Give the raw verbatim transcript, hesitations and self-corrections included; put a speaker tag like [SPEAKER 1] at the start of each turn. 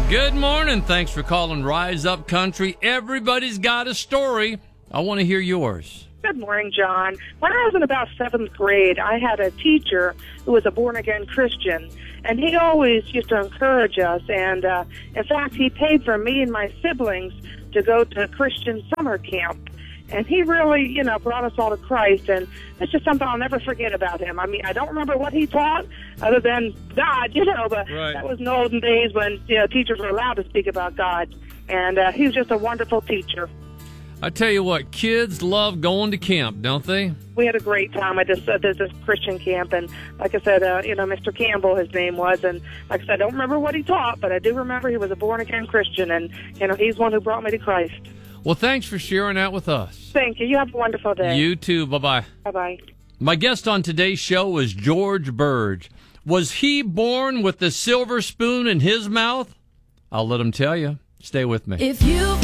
[SPEAKER 1] Good morning. Thanks for calling Rise Up Country. Everybody's got a story. I want to hear yours.
[SPEAKER 2] Good morning, John. When I was in about seventh grade, I had a teacher who was a born-again Christian, and he always used to encourage us. And, uh, in fact, he paid for me and my siblings to go to Christian summer camp. And he really, you know, brought us all to Christ, and it's just something I'll never forget about him. I mean, I don't remember what he taught other than God, you know, but
[SPEAKER 1] right.
[SPEAKER 2] That was in the olden days when, you know, teachers were allowed to speak about God. And uh, he was just a wonderful teacher.
[SPEAKER 1] I tell you what, kids love going to camp, don't they?
[SPEAKER 2] We had a great time at this, uh, this, this Christian camp, and like I said, uh, you know, Mister Campbell, his name was, and like I said, I don't remember what he taught, but I do remember he was a born-again Christian, and, you know, he's one who brought me to Christ.
[SPEAKER 1] Well, thanks for sharing that with us.
[SPEAKER 2] Thank you. You have a wonderful day.
[SPEAKER 1] You too. Bye-bye.
[SPEAKER 2] Bye-bye.
[SPEAKER 1] My guest on today's show is George Burge. Was he born with the silver spoon in his mouth? I'll let him tell you. Stay with me.
[SPEAKER 3] If you